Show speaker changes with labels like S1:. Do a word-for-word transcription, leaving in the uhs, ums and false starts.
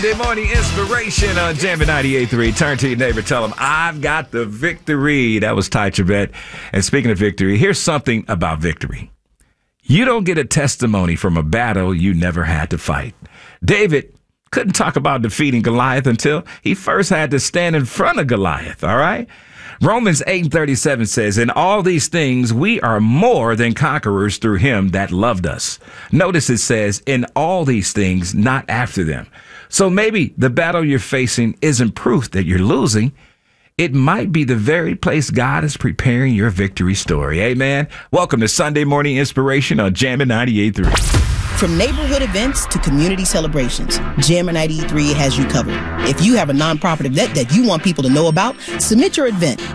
S1: Good morning inspiration on Jammin' ninety-eight point three. Turn to your neighbor, tell him, I've got the victory. That was Ty Tribbett. And speaking of victory, here's something about victory. You don't get a testimony from a battle you never had to fight. David couldn't talk about defeating Goliath until he first had to stand in front of Goliath, all right? Romans eight thirty-seven says, in all these things, we are more than conquerors through him that loved us. Notice it says, in all these things, not after them. So maybe the battle you're facing isn't proof that you're losing. It might be the very place God is preparing your victory story. Amen. Welcome to Sunday Morning Inspiration on Jammin' ninety-eight point three.
S2: From neighborhood events to community celebrations, Jammin' ninety-eight point three has you covered. If you have a nonprofit event that you want people to know about, submit your event